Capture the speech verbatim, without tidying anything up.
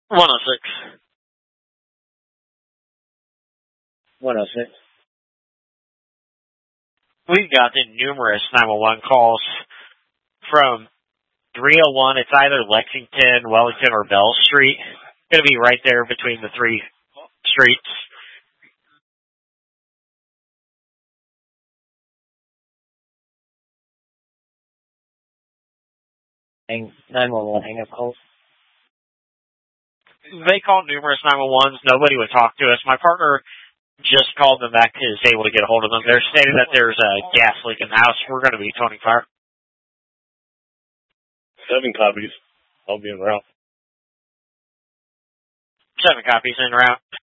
one oh six. one oh six. We've gotten numerous nine one one calls from three oh one. It's either Lexington, Wellington, or Bell Street. It's going to be right there between the three streets. nine one one hang up calls. They called numerous nine one ones. Nobody would talk to us. My partner just called them back and is able to get a hold of them. They're stating that there's a gas leak in the house. We're going to be toning fire. Seven copies. I'll be en route. Seven copies en route.